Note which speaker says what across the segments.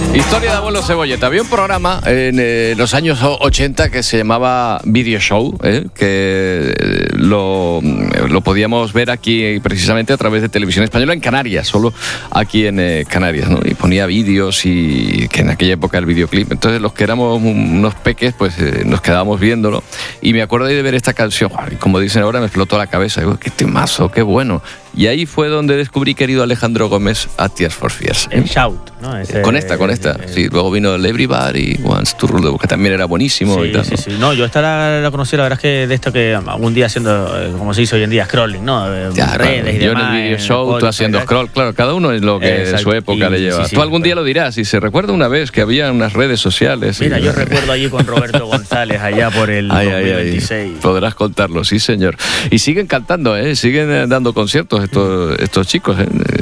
Speaker 1: Historia de Abuelo Cebolleta. Había un programa en los años 80 que se llamaba Video Show, que lo podíamos ver aquí precisamente a través de Televisión Española en Canarias, solo aquí en Canarias, ¿no? Y ponía vídeos y que en aquella época el videoclip. Entonces los que éramos unos peques, pues nos quedábamos viéndolo. Y me acuerdo de ver esta canción, y como dicen ahora, me explotó la cabeza. Digo, qué temazo, qué bueno. Y ahí fue donde descubrí, querido Alejandro Gómez, a Tears for Fears.
Speaker 2: El Shout, ¿no?
Speaker 1: Con esta. Sí, luego vino el Everybody Wants to Rule the World, que también era buenísimo.
Speaker 2: Sí,
Speaker 1: y tal, ¿no?
Speaker 2: sí. No, yo esta la conocí, la verdad es que de esto que algún día haciendo, como se dice hoy en día, scrolling, ¿no? Redes y
Speaker 1: yo
Speaker 2: demás.
Speaker 1: en el video show, tú haciendo scroll, claro, cada uno es lo que su época le lleva.
Speaker 2: Sí,
Speaker 1: tú algún día lo dirás, y se recuerda una vez que había unas redes sociales.
Speaker 2: Mira, yo recuerdo allí con Roberto González, allá por el 2026.
Speaker 1: Podrás contarlo, sí, señor. Y siguen cantando, siguen dando conciertos estos chicos,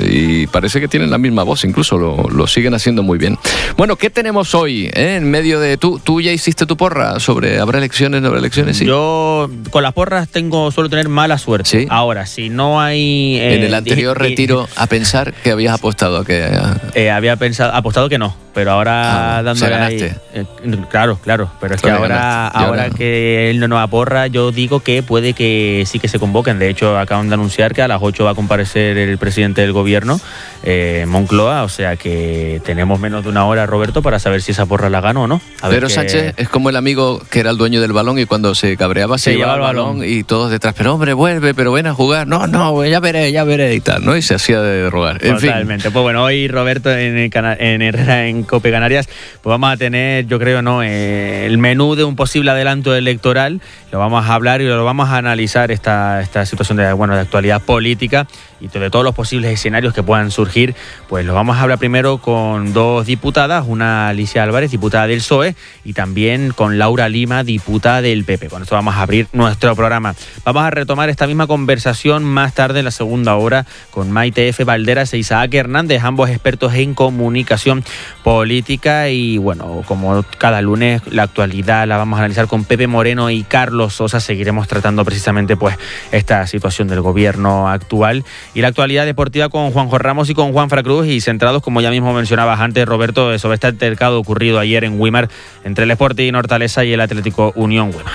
Speaker 1: y parece que tienen la misma voz, incluso lo siguen haciendo muy bien. Bueno, ¿qué tenemos hoy? En medio de... ¿Tú ya hiciste tu porra sobre habrá elecciones, no habrá elecciones? Sí.
Speaker 2: Yo con las porras suelo tener mala suerte.
Speaker 1: ¿Sí?
Speaker 2: Ahora, si no hay...
Speaker 1: en el anterior retiro, a pensar que habías apostado a que...
Speaker 2: había apostado que no, pero ahora dándole
Speaker 1: ganaste.
Speaker 2: Claro, pero es que ahora que él no nos aporra, yo digo que puede que sí que se convoquen. De hecho, acaban de anunciar que a las 8 va a comparecer el presidente del gobierno, Moncloa, o sea que tenemos menos de una hora, Roberto, para saber si esa porra la ganó o no.
Speaker 1: Pedro Sánchez es como el amigo que era el dueño del balón y cuando se cabreaba se llevaba el balón y todos detrás, pero hombre, vuelve, pero ven a jugar. No, ya veré y tal, ¿no? Y se hacía de rogar.
Speaker 2: Totalmente. Fin. Pues bueno, hoy, Roberto, en Herrera, en COPE Canarias, pues vamos a tener, yo creo, el menú de un posible adelanto electoral. Lo vamos a hablar y lo vamos a analizar esta situación de actualidad política y de todos los posibles escenarios que puedan surgir. Pues lo vamos a hablar primero con dos diputadas, una Alicia Álvarez, diputada del PSOE, y también con Laura Lima, diputada del PP. Con esto vamos a abrir nuestro programa. Vamos a retomar esta misma conversación más tarde en la segunda hora con Maite F. Valderas e Isaac Hernández, ambos expertos en comunicación política. Y bueno, como cada lunes, la actualidad la vamos a analizar con Pepe Moreno y Carlos Sosa. Seguiremos tratando precisamente pues esta situación del gobierno actual y la actualidad deportiva con Juanjo Ramos y con Juan Fracruz, y centrados, como ya mismo mencionabas antes, Roberto, sobre este altercado ocurrido ayer en Güímar entre el Sporting Hortaleza y el Atlético Unión Güímar.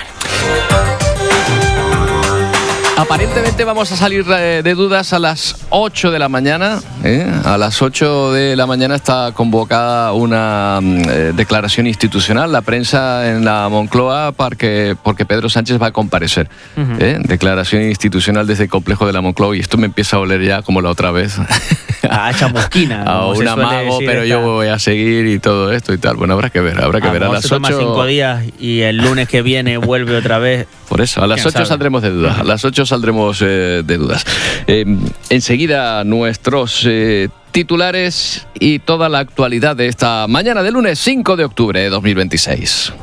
Speaker 1: Aparentemente vamos a salir de dudas a las 8 de la mañana. A las 8 de la mañana está convocada una declaración institucional, la prensa en la Moncloa, porque Pedro Sánchez va a comparecer. Declaración institucional desde el complejo de la Moncloa, y esto me empieza a oler ya como la otra vez.
Speaker 2: A chamusquina.
Speaker 1: A un amago, pero yo voy a seguir y todo esto y tal. Bueno, habrá que ver. A las 8...
Speaker 2: toma 5 días y el lunes que viene vuelve otra vez.
Speaker 1: Por eso, a las 8 saldremos de dudas. A las 8 saldremos de dudas. Enseguida nuestros titulares y toda la actualidad de esta mañana de lunes 5 de octubre de 2026.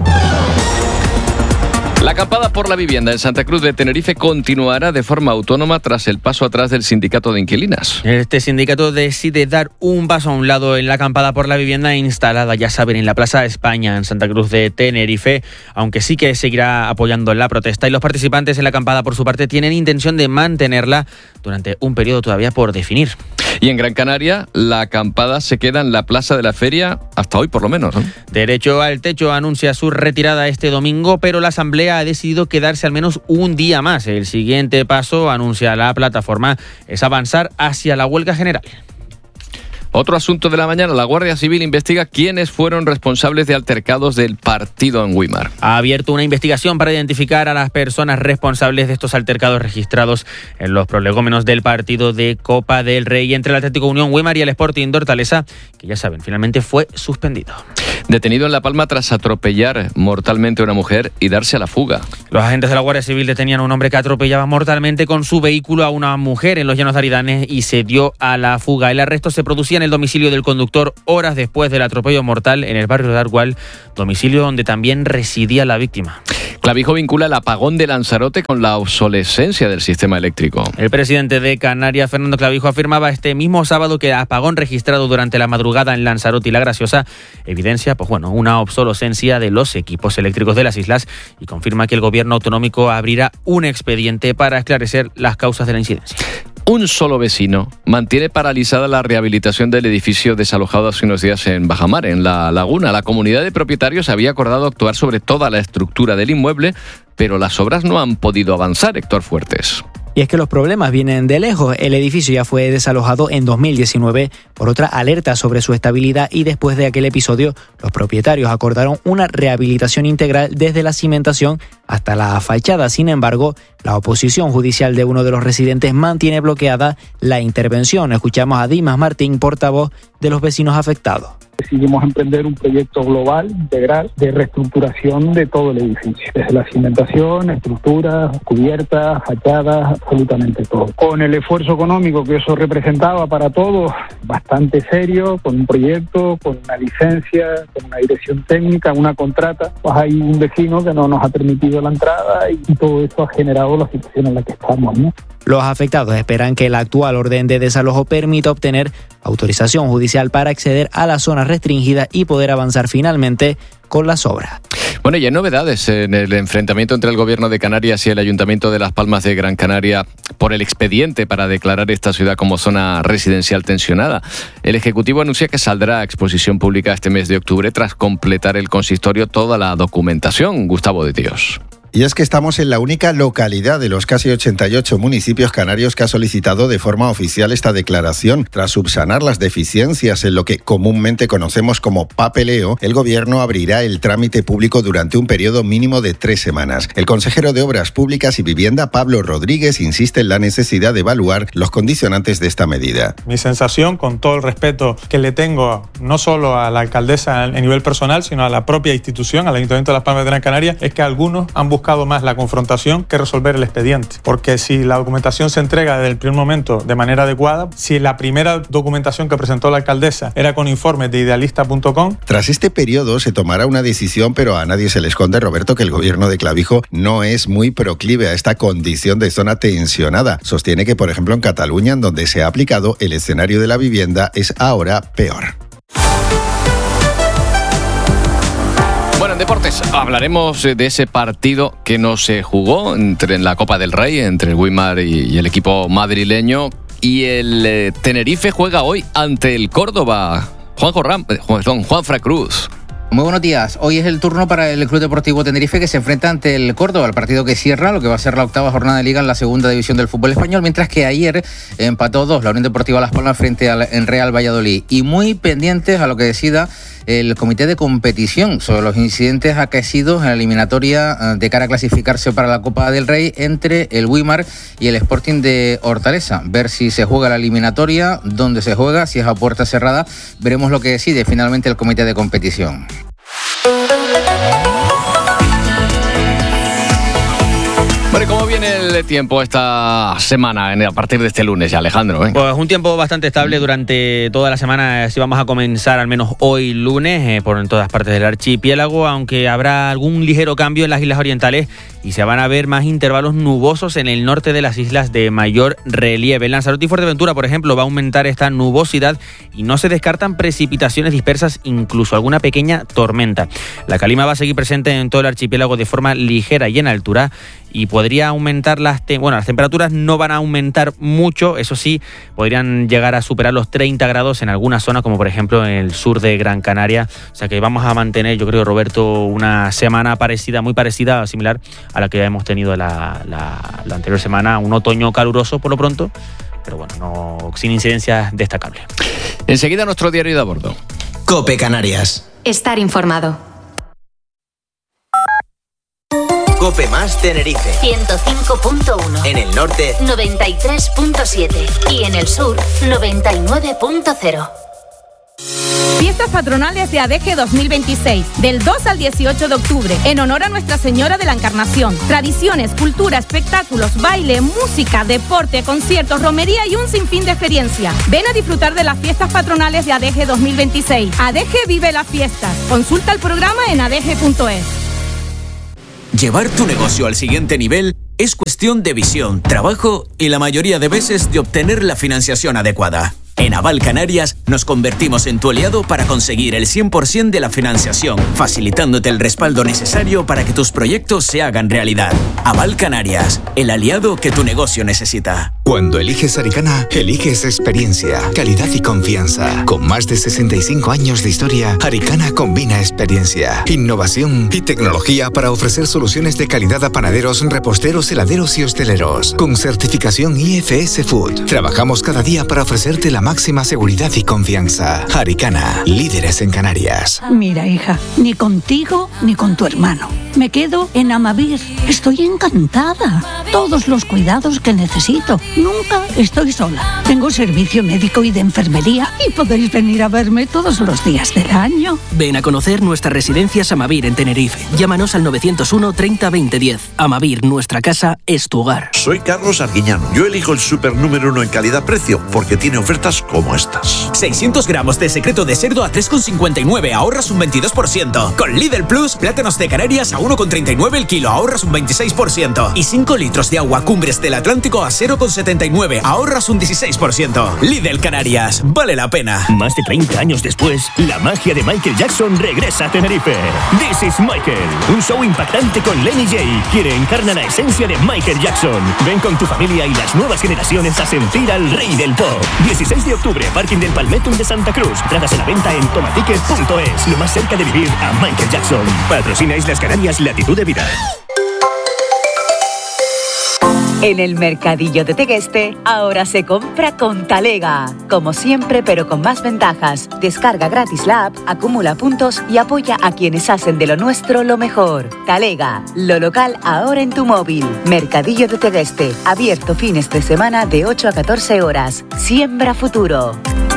Speaker 1: La acampada por la vivienda en Santa Cruz de Tenerife continuará de forma autónoma tras el paso atrás del sindicato de inquilinas.
Speaker 2: Este sindicato decide dar un paso a un lado en la acampada por la vivienda instalada, ya saben, en la Plaza España en Santa Cruz de Tenerife, aunque sí que seguirá apoyando la protesta, y los participantes en la acampada por su parte tienen intención de mantenerla durante un periodo todavía por definir.
Speaker 1: Y en Gran Canaria, la acampada se queda en la Plaza de la Feria hasta hoy, por lo menos, ¿no?
Speaker 2: Derecho al Techo anuncia su retirada este domingo, pero la Asamblea ha decidido quedarse al menos un día más. El siguiente paso, anuncia la plataforma, es avanzar hacia la huelga general.
Speaker 1: Otro asunto de la mañana, la Guardia Civil investiga quiénes fueron responsables de altercados del partido en Güímar.
Speaker 2: Ha abierto una investigación para identificar a las personas responsables de estos altercados registrados en los prolegómenos del partido de Copa del Rey entre el Atlético Unión Güímar y el Sporting de Hortaleza, que ya saben, finalmente fue suspendido.
Speaker 1: Detenido en La Palma tras atropellar mortalmente a una mujer y darse a la fuga.
Speaker 2: Los agentes de la Guardia Civil detenían a un hombre que atropellaba mortalmente con su vehículo a una mujer en los Llanos de Aridanes y se dio a la fuga. El arresto se producía en el domicilio del conductor horas después del atropello mortal en el barrio de Argual, domicilio donde también residía la víctima.
Speaker 1: Clavijo vincula el apagón de Lanzarote con la obsolescencia del sistema eléctrico.
Speaker 2: El presidente de Canarias, Fernando Clavijo, afirmaba este mismo sábado que el apagón registrado durante la madrugada en Lanzarote y La Graciosa evidencia una obsolescencia de los equipos eléctricos de las islas, y confirma que el gobierno autonómico abrirá un expediente para esclarecer las causas de la incidencia.
Speaker 1: un solo vecino mantiene paralizada la rehabilitación del edificio desalojado hace unos días en Bajamar, en La Laguna. La comunidad de propietarios había acordado actuar sobre toda la estructura del inmueble, pero las obras no han podido avanzar. Héctor Fuertes.
Speaker 3: Y es que los problemas vienen de lejos. El edificio ya fue desalojado en 2019 por otra alerta sobre su estabilidad y después de aquel episodio, los propietarios acordaron una rehabilitación integral desde la cimentación hasta la fachada. Sin embargo, la oposición judicial de uno de los residentes mantiene bloqueada la intervención. Escuchamos a Dimas Martín, portavoz de los vecinos afectados.
Speaker 4: Decidimos emprender un proyecto global, integral, de reestructuración de todo el edificio. Desde la cimentación, estructuras, cubiertas, fachadas, absolutamente todo. Con el esfuerzo económico que eso representaba para todos, bastante serio, con un proyecto, con una licencia, con una dirección técnica, una contrata. Pues hay un vecino que no nos ha permitido la entrada y todo eso ha generado la situación en la que estamos, ¿no?
Speaker 3: Los afectados esperan que el actual orden de desalojo permita obtener autorización judicial para acceder a las zonas restringidas y poder avanzar finalmente con las obras.
Speaker 1: Bueno, y hay novedades en el enfrentamiento entre el Gobierno de Canarias y el Ayuntamiento de Las Palmas de Gran Canaria por el expediente para declarar esta ciudad como zona residencial tensionada. El Ejecutivo anuncia que saldrá a exposición pública este mes de octubre tras completar el consistorio toda la documentación. Gustavo de Dios.
Speaker 5: Y es que estamos en la única localidad de los casi 88 municipios canarios que ha solicitado de forma oficial esta declaración. Tras subsanar las deficiencias en lo que comúnmente conocemos como papeleo, el Gobierno abrirá el trámite público durante un periodo mínimo de 3 semanas. El consejero de Obras Públicas y Vivienda, Pablo Rodríguez, insiste en la necesidad de evaluar los condicionantes de esta medida.
Speaker 6: Mi sensación, con todo el respeto que le tengo no solo a la alcaldesa a nivel personal, sino a la propia institución, al Ayuntamiento de Las Palmas de Gran Canaria, es que algunos han buscado más la confrontación que resolver el expediente. Porque si la documentación se entrega desde el primer momento de manera adecuada, si la primera documentación que presentó la alcaldesa era con informes de idealista.com...
Speaker 5: Tras este periodo se tomará una decisión, pero a nadie se le esconde, Roberto, que el Gobierno de Clavijo no es muy proclive a esta condición de zona tensionada. Sostiene que, por ejemplo, en Cataluña, en donde se ha aplicado, el escenario de la vivienda es ahora peor.
Speaker 1: Bueno, en deportes hablaremos de ese partido que no se jugó en la Copa del Rey entre el Weimar y el equipo madrileño, y el Tenerife juega hoy ante el Córdoba. Juanfra Cruz.
Speaker 7: Muy buenos días. Hoy es el turno para el Club Deportivo Tenerife, que se enfrenta ante el Córdoba, el partido que cierra lo que va a ser la 8ª jornada de Liga en la 2ª división del fútbol español, mientras que ayer empató 2 la Unión Deportiva Las Palmas frente al Real Valladolid. Y muy pendientes a lo que decida el comité de competición sobre los incidentes acaecidos en la eliminatoria de cara a clasificarse para la Copa del Rey entre el Weimar y el Sporting de Hortaleza. Ver si se juega la eliminatoria, dónde se juega, si es a puerta cerrada. Veremos lo que decide finalmente el comité de competición.
Speaker 1: Bueno, ¿cómo viene el tiempo esta semana, a partir de este lunes ya, Alejandro?
Speaker 2: Pues un tiempo bastante estable durante toda la semana. Así vamos a comenzar al menos hoy lunes por en todas partes del archipiélago, aunque habrá algún ligero cambio en las islas orientales y se van a ver más intervalos nubosos en el norte de las islas de mayor relieve. En Lanzarote y Fuerteventura, por ejemplo, va a aumentar esta nubosidad y no se descartan precipitaciones dispersas, incluso alguna pequeña tormenta. La calima va a seguir presente en todo el archipiélago de forma ligera y en altura, y podría aumentar las temperaturas no van a aumentar mucho, eso sí, podrían llegar a superar los 30 grados en algunas zonas, como por ejemplo en el sur de Gran Canaria. O sea que vamos a mantener, yo creo, Roberto, una semana parecida, muy parecida, similar a la que hemos tenido la anterior semana, un otoño caluroso por lo pronto, pero bueno, no sin incidencias destacables.
Speaker 1: Enseguida nuestro diario de a bordo.
Speaker 8: COPE Canarias.
Speaker 9: Estar informado.
Speaker 8: COPE más Tenerife.
Speaker 9: 105.1.
Speaker 8: En el norte,
Speaker 9: 93.7. Y en el sur, 99.0.
Speaker 10: Fiestas patronales de ADG 2026, del 2 al 18 de octubre, en honor a Nuestra Señora de la Encarnación. Tradiciones, cultura, espectáculos, baile, música, deporte, conciertos, romería y un sinfín de experiencia. Ven a disfrutar de las fiestas patronales de ADG 2026. ADG vive las fiestas. Consulta el programa en adg.es.
Speaker 8: Llevar tu negocio al siguiente nivel es cuestión de visión, trabajo y la mayoría de veces de obtener la financiación adecuada. En Aval Canarias nos convertimos en tu aliado para conseguir el 100% de la financiación, facilitándote el respaldo necesario para que tus proyectos se hagan realidad. Aval Canarias, el aliado que tu negocio necesita.
Speaker 11: Cuando eliges Aricana, eliges experiencia, calidad y confianza. Con más de 65 años de historia, Aricana combina experiencia, innovación y tecnología para ofrecer soluciones de calidad a panaderos, reposteros, heladeros y hosteleros. Con certificación IFS Food, trabajamos cada día para ofrecerte la máxima seguridad y confianza. Aricana, líderes en Canarias.
Speaker 12: Mira, hija, ni contigo ni con tu hermano. Me quedo en Amavir. Estoy encantada. Todos los cuidados que necesito. Nunca estoy sola. Tengo servicio médico y de enfermería y podéis venir a verme todos los días del año.
Speaker 13: Ven a conocer nuestras residencias Amavir en Tenerife. Llámanos al 901 30 20 10. Amavir, nuestra casa es tu hogar.
Speaker 14: Soy Carlos Arguiñano. Yo elijo el súper número 1 en calidad-precio porque tiene ofertas como estas.
Speaker 8: 600 gramos de secreto de cerdo a 3,59, ahorras un 22%. Con Lidl Plus, plátanos de Canarias a 1,39 el kilo, ahorras un 26%. Y 5 litros de agua Cumbres del Atlántico a 0,79, ahorras un 16%. Lidl Canarias, vale la pena.
Speaker 15: Más de 30 años después, la magia de Michael Jackson regresa a Tenerife. This is Michael, un show impactante con Lenny J, quien encarna la esencia de Michael Jackson. Ven con tu familia y las nuevas generaciones a sentir al rey del pop. 16 de octubre, Parking del Palmetum de Santa Cruz. Entradas a la venta en tomaticket.es. Lo más cerca de vivir a Michael Jackson. Patrocina Islas Canarias, Latitud de Vida.
Speaker 16: En el Mercadillo de Tegueste, ahora se compra con Talega. Como siempre, pero con más ventajas. Descarga gratis la app, acumula puntos y apoya a quienes hacen de lo nuestro lo mejor. Talega, lo local ahora en tu móvil. Mercadillo de Tegueste, abierto fines de semana de 8 a 14 horas. Siembra futuro.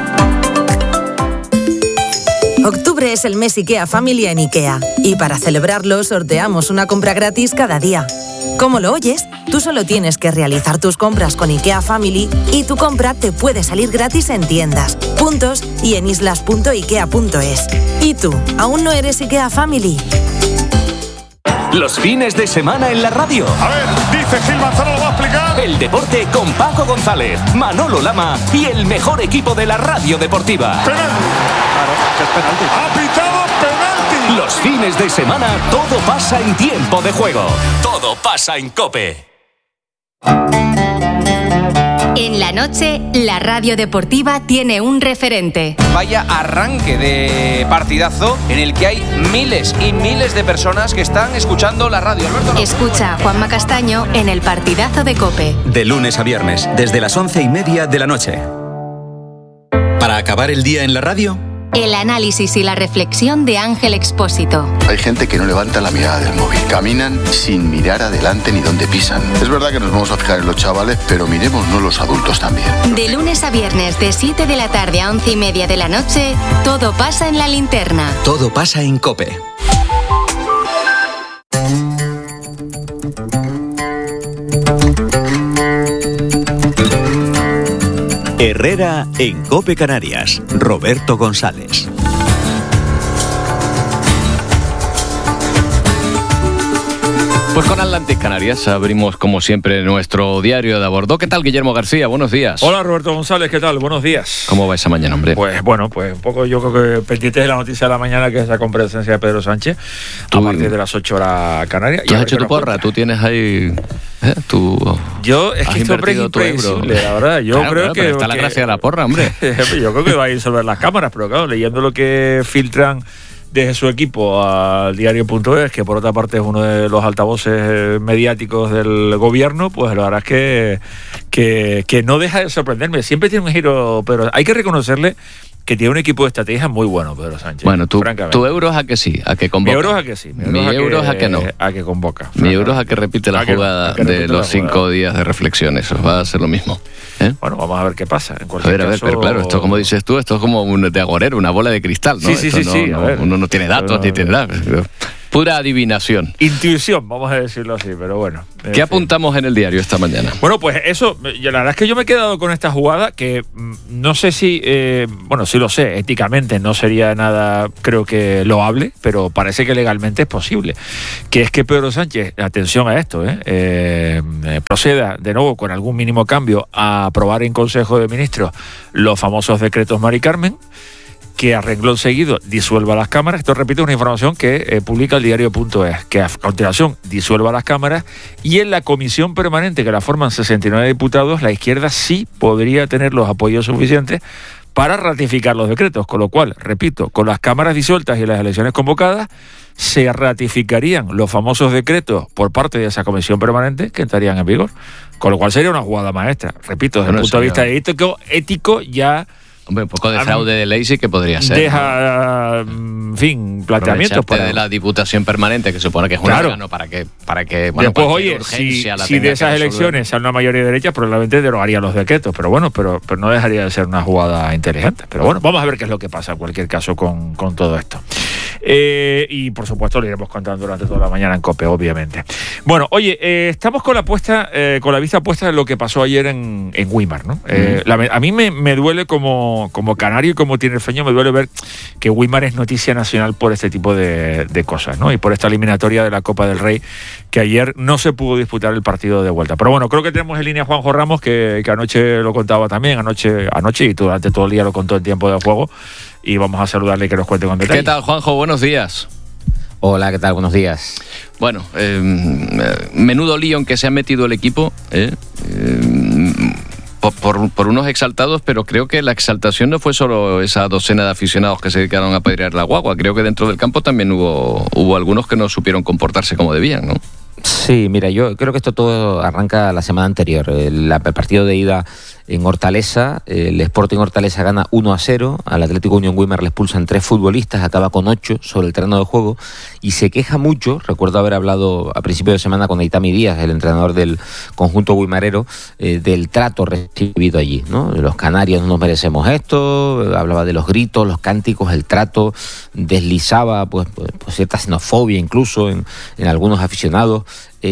Speaker 17: Octubre es el mes IKEA Family en IKEA. Y para celebrarlo, sorteamos una compra gratis cada día. ¿Cómo lo oyes? Tú solo tienes que realizar tus compras con IKEA Family y tu compra te puede salir gratis en tiendas, puntos y en islas.ikea.es. ¿Y tú, aún no eres IKEA Family?
Speaker 15: Los fines de semana en la radio.
Speaker 18: A ver, dice Gil Manzano, lo va a explicar.
Speaker 15: El deporte con Paco González, Manolo Lama y el mejor equipo de la radio deportiva.
Speaker 18: Penalti. Claro, que es penalti. Ha pitado penalti.
Speaker 15: Los fines de semana todo pasa en tiempo de juego. Todo pasa en COPE.
Speaker 9: En la noche, la radio deportiva tiene un referente.
Speaker 19: Vaya arranque de partidazo en el que hay miles y miles de personas que están escuchando la radio. Alberto,
Speaker 9: Escucha a Juanma Castaño en el partidazo de COPE.
Speaker 20: De lunes a viernes, desde las 11:30 de la noche. Para acabar el día en la radio,
Speaker 9: El análisis y la reflexión de Ángel Expósito.
Speaker 21: Hay gente que no levanta la mirada del móvil. Caminan sin mirar adelante ni dónde pisan. Es verdad que nos vamos a fijar en los chavales, pero miremosnos los adultos también.
Speaker 9: De lunes a viernes, de 7 de la tarde a 11:30 de la noche, todo pasa en La Linterna.
Speaker 20: todo pasa en COPE.
Speaker 22: Herrera en COPE Canarias. Roberto González.
Speaker 1: Pues con Atlantic Canarias abrimos como siempre nuestro diario de a bordo. ¿Qué tal, Guillermo García? Buenos días.
Speaker 23: Hola, Roberto González, ¿qué tal? Buenos días.
Speaker 1: ¿Cómo va esa mañana, hombre?
Speaker 23: Pues bueno, pues un poco yo creo que pendientes de la noticia de la mañana, que es la comparecencia de Pedro Sánchez a partir de las 8 horas Canarias.
Speaker 1: ¿Tú has hecho tu porra? ¿Tú tienes ahí...?
Speaker 23: Yo es que este hombre es impredecible, la verdad. Yo
Speaker 1: claro,
Speaker 23: creo que
Speaker 1: está la gracia de la porra, hombre.
Speaker 23: Yo creo que va a ir sobre las cámaras, pero claro, leyendo lo que filtran desde su equipo al diario.es, que por otra parte es uno de los altavoces mediáticos del gobierno, pues la verdad es que no deja de sorprenderme. Siempre tiene un giro, pero hay que reconocerle que tiene un equipo de estrategia muy bueno, Pedro Sánchez.
Speaker 1: Bueno, tu euro es a que sí, a que convoca.
Speaker 23: Mi euro es a que sí.
Speaker 1: Mi euro es a que no.
Speaker 23: A que convoca.
Speaker 1: Mi euro es a que repite la jugada de los 5 días de reflexión. Eso va a ser lo mismo.
Speaker 23: Bueno, vamos a ver qué pasa. En
Speaker 1: a ver, pero claro, esto como dices tú, esto es como un de agorero, una bola de cristal, ¿no?
Speaker 23: Sí.
Speaker 1: Uno no tiene datos ni tiene nada. Pura adivinación.
Speaker 23: Intuición, vamos a decirlo así, pero bueno.
Speaker 1: ¿Qué apuntamos en el diario esta mañana?
Speaker 23: Bueno, pues eso, la verdad es que yo me he quedado con esta jugada que no sé si, sí lo sé, éticamente no sería nada, creo que loable, pero parece que legalmente es posible. Que es que Pedro Sánchez, atención a esto, proceda de nuevo con algún mínimo cambio a aprobar en Consejo de Ministros los famosos decretos Mari Carmen, que a renglón seguido disuelva las cámaras. Esto, repito, es una información que publica el diario.es, que a continuación disuelva las cámaras, y en la comisión permanente que la forman 69 diputados, la izquierda sí podría tener los apoyos suficientes para ratificar los decretos, con lo cual, repito, con las cámaras disueltas y las elecciones convocadas, se ratificarían los famosos decretos por parte de esa comisión permanente que entrarían en vigor, con lo cual sería una jugada maestra. Repito, desde el punto de vista ético ya...
Speaker 1: Hombre, un poco de fraude de ley sí que podría ser.
Speaker 23: Deja, en fin, planteamientos
Speaker 1: para de la diputación permanente, que supone que es un órgano para que
Speaker 23: después, oye, si de esas elecciones sale una mayoría de derecha, probablemente derogaría los decretos, pero bueno, pero no dejaría de ser una jugada inteligente. Pero bueno, vamos a ver qué es lo que pasa en cualquier caso con todo esto. Y por supuesto lo iremos contando durante toda la mañana en COPE, obviamente. Bueno, oye, estamos con la vista puesta en lo que pasó ayer en Weimar, ¿no? A mí me duele como canario y como tinerfeño, me duele ver que Weimar es noticia nacional por este tipo de cosas, ¿no? Y por esta eliminatoria de la Copa del Rey, que ayer no se pudo disputar el partido de vuelta. Pero bueno, creo que tenemos en línea a Juanjo Ramos, que anoche lo contaba también, anoche y durante todo el día lo contó en tiempo de juego, y vamos a saludarle y que nos cuente con detalle.
Speaker 1: ¿Qué tal, Juanjo? Buenos días.
Speaker 3: Hola, ¿qué tal? Buenos días.
Speaker 1: Bueno, menudo lío en que se ha metido el equipo, por unos exaltados, pero creo que la exaltación no fue solo esa docena de aficionados que se dedicaron a apedrear la guagua. Creo que dentro del campo también hubo algunos que no supieron comportarse como debían, ¿no?
Speaker 3: Sí, mira, yo creo que esto todo arranca la semana anterior. El partido de ida en Hortaleza, el Sporting Hortaleza gana 1-0, al Atlético Unión Weimar le expulsan 3 futbolistas, acaba con 8 sobre el terreno de juego, y se queja mucho. Recuerdo haber hablado a principio de semana con Aitami Díaz, el entrenador del conjunto guimarero, del trato recibido allí, ¿no? Los canarios no nos merecemos esto, hablaba de los gritos, los cánticos, el trato, deslizaba pues cierta xenofobia incluso en algunos aficionados.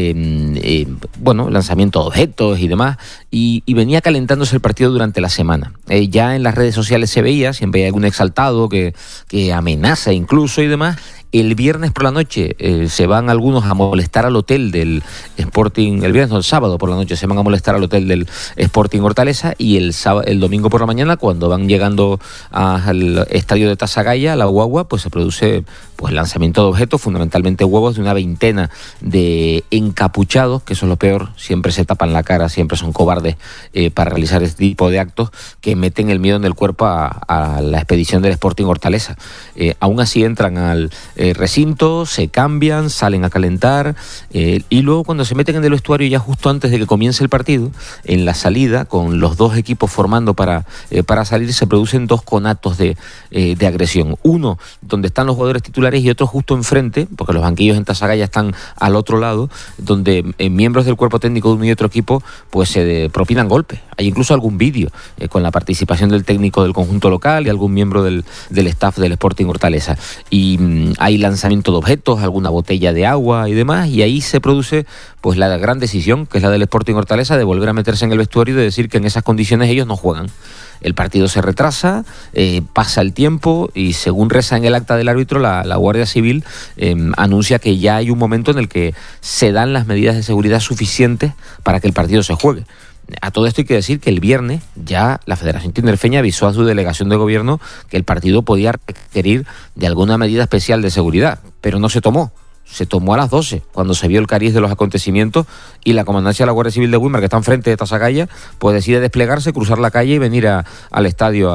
Speaker 3: Lanzamiento de objetos y demás, y venía calentándose el partido durante la semana. Ya en las redes sociales se veía, siempre hay algún exaltado que amenaza incluso y demás. El viernes por la noche se van algunos a molestar al hotel del Sporting, el sábado por la noche se van a molestar al hotel del Sporting Hortaleza, y el domingo por la mañana, cuando van llegando al estadio de Tasagaya, la guagua, pues se produce lanzamiento de objetos, fundamentalmente huevos, de una veintena de encapuchados, que eso es lo peor, siempre se tapan la cara, siempre son cobardes para realizar este tipo de actos que meten el miedo en el cuerpo a la expedición del Sporting Hortaleza. Aún así entran al recinto, se cambian, salen a calentar, y luego cuando se meten en el vestuario, ya justo antes de que comience el partido, en la salida, con los dos equipos formando para salir, se producen 2 conatos de agresión. Uno donde están los jugadores titulares, y otro justo enfrente, porque los banquillos en Tasagaya están al otro lado, donde miembros del cuerpo técnico de uno y otro equipo pues se propinan golpes. Hay incluso algún vídeo con la participación del técnico del conjunto local y algún miembro del staff del Sporting Hortaleza. Y hay lanzamiento de objetos, alguna botella de agua y demás, y ahí se produce pues la gran decisión, que es la del Sporting Hortaleza, de volver a meterse en el vestuario y de decir que en esas condiciones ellos no juegan. El partido se retrasa, pasa el tiempo, y según reza en el acta del árbitro, la Guardia Civil anuncia que ya hay un momento en el que se dan las medidas de seguridad suficientes para que el partido se juegue. A todo esto hay que decir que el viernes ya la Federación Tinerfeña avisó a su delegación de gobierno que el partido podía requerir de alguna medida especial de seguridad, pero no se tomó. Se tomó a las 12, cuando se vio el cariz de los acontecimientos, y la comandancia de la Guardia Civil de Weimar, que está enfrente de Tasagaya, pues decide desplegarse, cruzar la calle y venir al estadio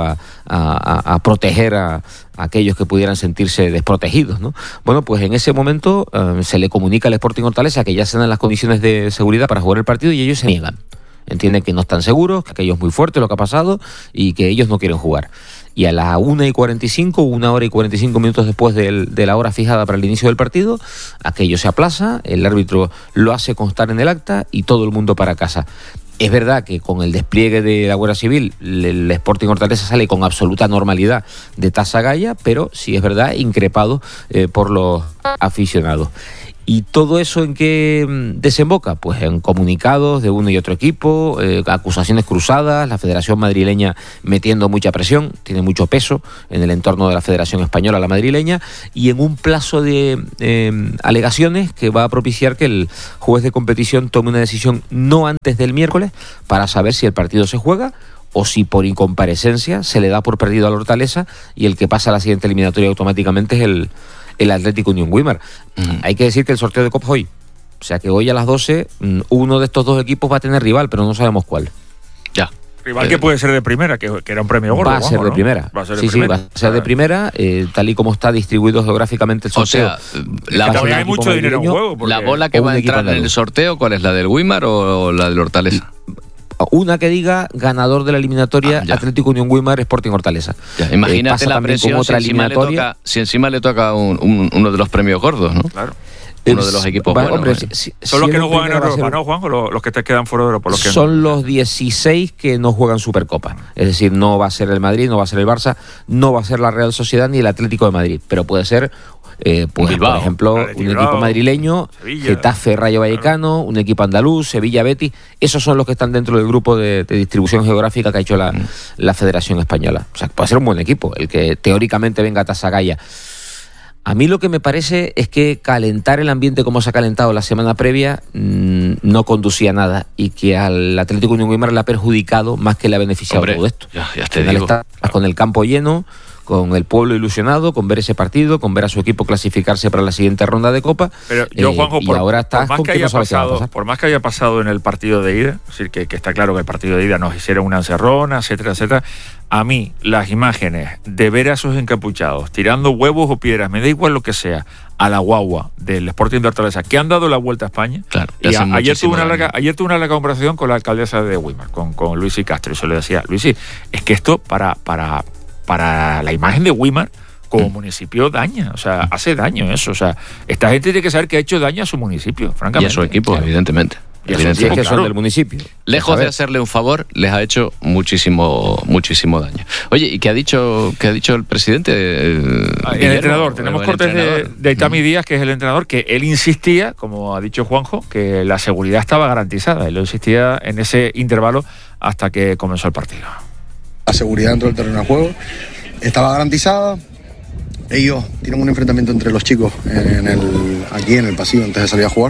Speaker 3: a proteger a aquellos que pudieran sentirse desprotegidos, ¿no? Bueno, pues en ese momento se le comunica al Sporting Hortaleza que ya se dan las condiciones de seguridad para jugar el partido, y ellos se niegan. Entienden que no están seguros, que aquello es muy fuerte lo que ha pasado y que ellos no quieren jugar. Y a las 1:45, 1 hora y 45 minutos después de la hora fijada para el inicio del partido, aquello se aplaza, el árbitro lo hace constar en el acta y todo el mundo para casa. Es verdad que con el despliegue de la Guardia Civil, el Sporting Hortaleza sale con absoluta normalidad de Taza Gaya, pero sí es verdad, increpado por los aficionados. ¿Y todo eso en qué desemboca? Pues en comunicados de uno y otro equipo, acusaciones cruzadas, la Federación Madrileña metiendo mucha presión, tiene mucho peso en el entorno de la Federación Española, la madrileña, y en un plazo de alegaciones que va a propiciar que el juez de competición tome una decisión no antes del miércoles para saber si el partido se juega o si por incomparecencia se le da por perdido al Hortaleza y el que pasa a la siguiente eliminatoria automáticamente es el Atlético Unión Güímar. Hay que decir que el sorteo de Copa es hoy. O sea que hoy a las 12 uno de estos dos equipos va a tener rival, pero no sabemos cuál.
Speaker 1: Ya.
Speaker 23: Rival que puede ser de primera, que era un premio gordo.
Speaker 3: Va a ser de primera.
Speaker 23: Va a ser de
Speaker 3: sí,
Speaker 23: primera.
Speaker 3: va a ser de primera, tal y como está distribuido geográficamente el sorteo.
Speaker 1: O sea,
Speaker 23: hay mucho dinero en juego.
Speaker 1: La bola que va a entrar en el sorteo, ¿cuál es? ¿La del Güímar o la del Hortaleza?
Speaker 3: Una que diga ganador de la eliminatoria Atlético Unión Güímar Sporting Hortaleza.
Speaker 1: Ya, imagínate la presión si encima le toca uno de los premios gordos, ¿no?
Speaker 23: Claro.
Speaker 1: Uno de los equipos buenos.
Speaker 23: Hombre, son los que no juegan en Europa, ¿no, Juan? Los que te quedan fuera de Europa.
Speaker 3: Son los 16 que no juegan Supercopa. Es decir, no va a ser el Madrid, no va a ser el Barça, no va a ser la Real Sociedad ni el Atlético de Madrid. Pero puede ser, pues, Bilbao, por ejemplo, un equipo madrileño, Sevilla, Getafe, Rayo Vallecano, un equipo andaluz, Sevilla, Betis. Esos son los que están dentro del grupo de distribución geográfica que ha hecho la Federación Española. O sea, puede ser un buen equipo, el que teóricamente venga a Taza Gaya. A mí lo que me parece es que calentar el ambiente como se ha calentado la semana previa no conducía a nada y que al Atlético Unión Güímar le ha perjudicado más que le ha beneficiado. Hombre, todo esto.
Speaker 1: Ya te digo.
Speaker 3: Estás con el campo lleno, con el pueblo ilusionado, con ver ese partido, con ver a su equipo clasificarse para la siguiente ronda de Copa.
Speaker 23: Pero yo, Juanjo,
Speaker 3: ahora estás
Speaker 23: por más que haya pasado en el partido de ida, es decir, que está claro que el partido de ida nos hicieron una encerrona, etcétera, etcétera. A mí, las imágenes de ver a esos encapuchados tirando huevos o piedras, me da igual lo que sea, a la guagua del Sporting de Hortaleza, que han dado la vuelta a España.
Speaker 1: Claro,
Speaker 23: y ayer tuve una larga conversación con la alcaldesa de Güímar, con Luisi Castro, y se le decía, Luisi, es que esto para la imagen de Güímar como municipio daña, o sea, hace daño eso, o sea, esta gente tiene que saber que ha hecho daño a su municipio, francamente.
Speaker 1: Y a su equipo, evidentemente.
Speaker 3: Y es que son del municipio.
Speaker 1: Lejos de hacerle un favor, les ha hecho muchísimo daño. Oye, ¿y qué ha dicho el presidente?
Speaker 23: El entrenador. Tenemos cortes de Itami Díaz, que es el entrenador, que él insistía, como ha dicho Juanjo, que la seguridad estaba garantizada. Él insistía en ese intervalo hasta que comenzó el partido.
Speaker 4: La seguridad dentro del terreno de juego estaba garantizada. Ellos tienen un enfrentamiento entre los chicos aquí en el pasillo antes de salir a jugar.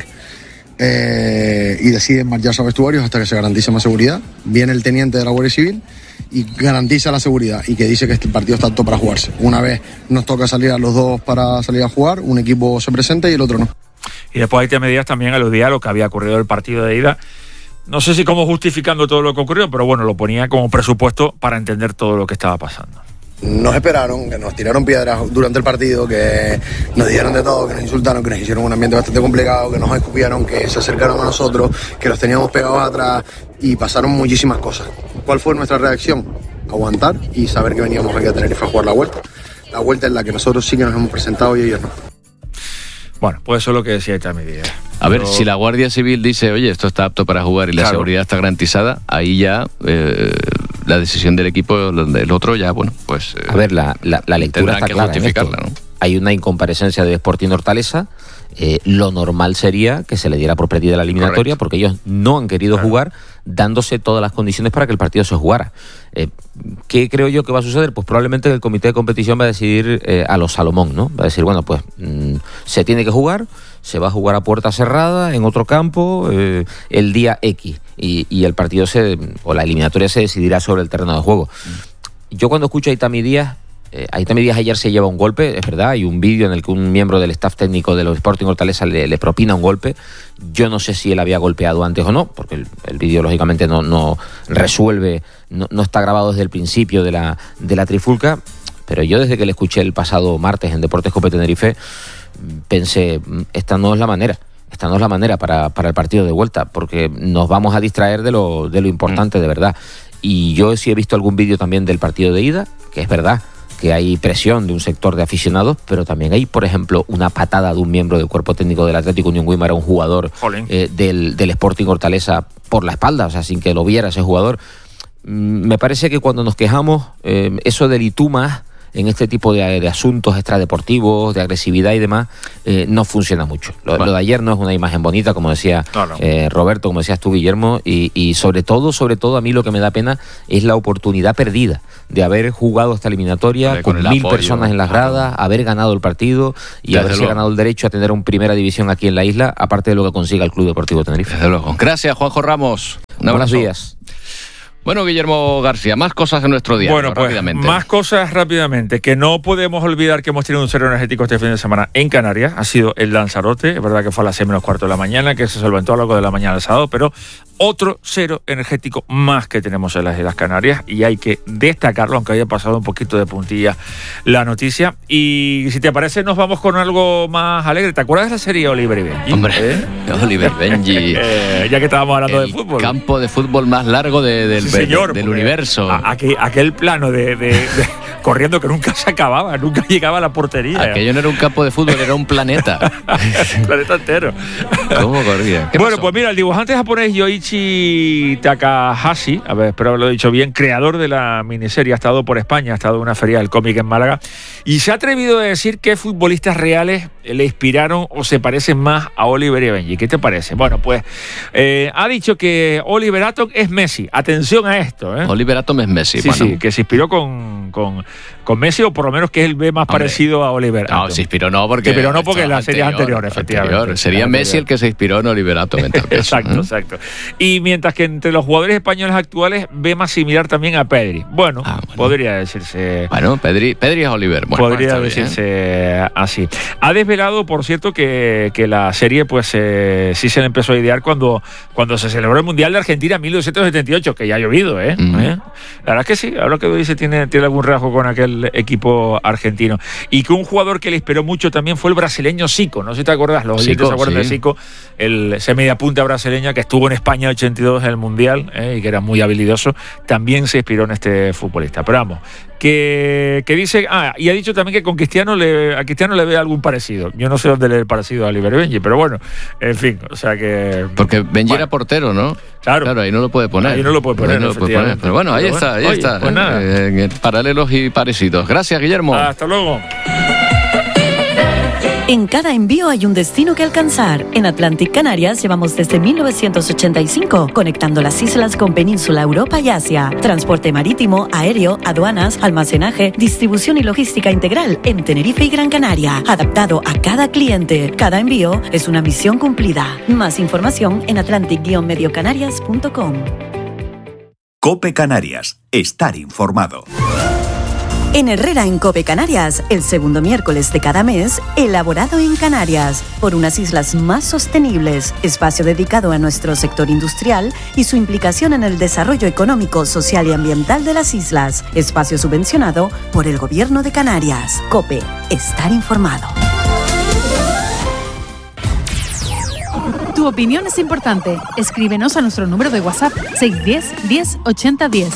Speaker 4: Y deciden marcharse a vestuarios hasta que se garantice más seguridad. Viene el teniente de la Guardia Civil y garantiza la seguridad y que dice que este partido está apto para jugarse. Una vez nos toca salir a los dos para salir a jugar, un equipo se presenta y el otro no.
Speaker 23: Y después hay medidas también aludía a lo que había ocurrido en el partido de ida. No sé si como justificando todo lo que ocurrió, pero bueno, lo ponía como presupuesto para entender todo lo que estaba pasando.
Speaker 4: Nos esperaron, que nos tiraron piedras durante el partido, que nos dijeron de todo, que nos insultaron, que nos hicieron un ambiente bastante complicado, que nos escupieron, que se acercaron a nosotros, que los teníamos pegados atrás y pasaron muchísimas cosas. ¿Cuál fue nuestra reacción? Aguantar y saber que veníamos aquí a Tenerife a jugar la vuelta. La vuelta en la que nosotros sí que nos hemos presentado y ellos no.
Speaker 23: Bueno, pues eso es lo que decía esta medida.
Speaker 1: A ver, si la Guardia Civil dice, oye, esto está apto para jugar y la seguridad está garantizada, ahí ya la decisión del equipo, del otro ya, bueno, pues...
Speaker 3: a ver, la lectura está clara en esto.
Speaker 1: ¿No?
Speaker 3: Hay una incomparecencia de Sporting Hortaleza. Lo normal sería que se le diera por perdida la eliminatoria. Correcto. Porque ellos no han querido jugar, dándose todas las condiciones para que el partido se jugara. ¿Qué creo yo que va a suceder? Pues probablemente el comité de competición va a decidir a lo Salomón, ¿no? Va a decir, bueno, pues se tiene que jugar, se va a jugar a puerta cerrada, en otro campo, el día X, y el partido o la eliminatoria se decidirá sobre el terreno de juego. Yo cuando escucho a Itami Díaz ayer se lleva un golpe, es verdad, hay un vídeo en el que un miembro del staff técnico de los Sporting Hortaleza le propina un golpe. Yo no sé si él había golpeado antes o no, porque el vídeo lógicamente no resuelve, no está grabado desde el principio de la trifulca, pero yo desde que le escuché el pasado martes en Deportes Cope Tenerife pensé, esta no es la manera para el partido de vuelta, porque nos vamos a distraer de lo importante de verdad. Y yo sí he visto algún vídeo también del partido de ida, que es verdad que hay presión de un sector de aficionados, pero también hay, por ejemplo, una patada de un miembro del cuerpo técnico del Atlético Unión Güímar a un jugador del Sporting Hortaleza por la espalda, o sea, sin que lo viera ese jugador. Me parece que cuando nos quejamos, eso del y tú más en este tipo de asuntos extradeportivos, de agresividad y demás, no funciona mucho. Lo de ayer no es una imagen bonita, como decía Roberto, como decías tú, Guillermo, y sobre todo a mí lo que me da pena es la oportunidad perdida de haber jugado esta eliminatoria con 1000 personas en las gradas, haber ganado el partido y haberse ganado el derecho a tener una primera división aquí en la isla, aparte de lo que consiga el Club Deportivo Tenerife.
Speaker 1: Desde luego. Gracias, Juanjo Ramos.
Speaker 3: Buenos días.
Speaker 1: Bueno, Guillermo García, más cosas en nuestro día.
Speaker 23: Bueno, pues rápidamente. Más cosas rápidamente, que no podemos olvidar que hemos tenido un cero energético este fin de semana en Canarias, ha sido el Lanzarote, es verdad que fue a las 6:45 de la mañana, que se solventó a lo largo de la mañana del sábado, pero otro cero energético más que tenemos en las Islas Canarias y hay que destacarlo, aunque haya pasado un poquito de puntilla la noticia. Y si te parece, nos vamos con algo más alegre. ¿Te acuerdas de la serie Oliver y Benji?
Speaker 1: Hombre, Oliver Benji.
Speaker 23: Ya que estábamos hablando de fútbol.
Speaker 1: Campo de fútbol más largo del universo.
Speaker 23: Aquel plano de corriendo que nunca se acababa, nunca llegaba a la portería.
Speaker 1: Aquello no era un campo de fútbol, era un planeta.
Speaker 23: Un planeta entero.
Speaker 1: ¿Cómo corría?
Speaker 23: Bueno, pues mira, el dibujante japonés Yoichi Takahashi, a ver, espero haberlo dicho bien, creador de la miniserie, ha estado por España, ha estado en una feria del cómic en Málaga y se ha atrevido a decir qué futbolistas reales le inspiraron o se parecen más a Oliver y Benji. ¿Qué te parece? Bueno, pues ha dicho que Oliver Atom es Messi. Atención a esto.
Speaker 1: Oliver Atom es Messi.
Speaker 23: Sí, sí, que se inspiró con Messi, o por lo menos que él ve más parecido a Oliver Atom.
Speaker 1: No, se inspiró no porque
Speaker 23: en las series anteriores, efectivamente.
Speaker 1: Sería Messi el que se inspiró en Oliver Atom.
Speaker 23: Exacto. Y mientras que entre los jugadores españoles actuales ve más similar también a Pedri. Bueno, podría decirse.
Speaker 1: Bueno, Pedri es Oliver. Bueno,
Speaker 23: podría decirse así. Ha desvelado, por cierto, que la serie pues sí se le empezó a idear cuando se celebró el Mundial de Argentina en 1978, que ya ha llovido, ¿eh? La verdad es que sí, ahora que lo dice tiene algún rasgo con aquel equipo argentino. Y que un jugador que le inspiró mucho también fue el brasileño Zico. No sé si te acuerdas, los oyentes se acuerdan de Zico, ese mediapunta brasileña que estuvo en España 82 en el Mundial y que era muy habilidoso, también se inspiró en este futbolista. Pero vamos, que dice, y ha dicho también que con a Cristiano le ve algún parecido. Yo no sé dónde le ve el parecido a Oliver y Benji, pero bueno, en fin, o sea que...
Speaker 1: Porque Benji era portero, ¿no?
Speaker 23: Claro,
Speaker 1: ahí no lo puede poner. Pero bueno, ahí está.
Speaker 23: Pues nada.
Speaker 1: Paralelos y parecidos. Gracias, Guillermo.
Speaker 23: Hasta luego.
Speaker 5: En cada envío hay un destino que alcanzar. En Atlantic Canarias llevamos desde 1985, conectando las islas con Península, Europa y Asia. Transporte marítimo, aéreo, aduanas, almacenaje, distribución y logística integral en Tenerife y Gran Canaria. Adaptado a cada cliente. Cada envío es una misión cumplida. Más información en atlantic-mediocanarias.com.
Speaker 22: COPE Canarias. Estar informado.
Speaker 5: En Herrera en COPE Canarias, el segundo miércoles de cada mes, elaborado en Canarias, por unas islas más sostenibles, espacio dedicado a nuestro sector industrial y su implicación en el desarrollo económico, social y ambiental de las islas, espacio subvencionado por el Gobierno de Canarias. COPE, estar informado.
Speaker 10: Tu opinión es importante. Escríbenos a nuestro número de WhatsApp 610 10 80 10.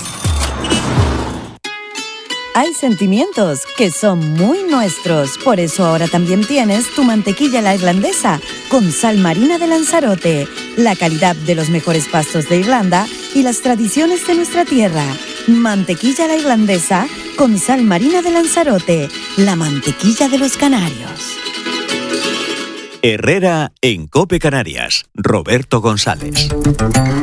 Speaker 5: Hay sentimientos que son muy nuestros, por eso ahora también tienes tu mantequilla la irlandesa con sal marina de Lanzarote, la calidad de los mejores pastos de Irlanda y las tradiciones de nuestra tierra. Mantequilla la irlandesa con sal marina de Lanzarote, la mantequilla de los canarios.
Speaker 22: Herrera en COPE Canarias. Roberto González.